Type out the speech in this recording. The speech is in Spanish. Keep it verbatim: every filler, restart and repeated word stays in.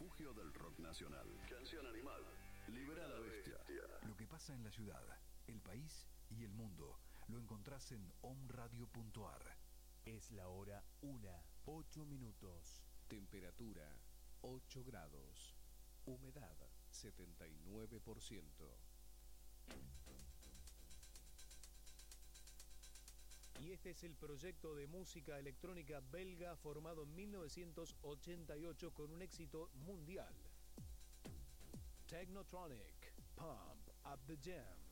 refugio del rock nacional. Canción animal. Libera a la bestia. Lo que pasa en la ciudad, el país y el mundo lo encontrás en omradio punto ar. Es la hora una, ocho minutos. Temperatura ocho grados. Humedad setenta y nueve por ciento. Y este es el proyecto de música electrónica belga formado en mil novecientos ochenta y ocho con un éxito mundial. Technotronic, Pump Up the Jam.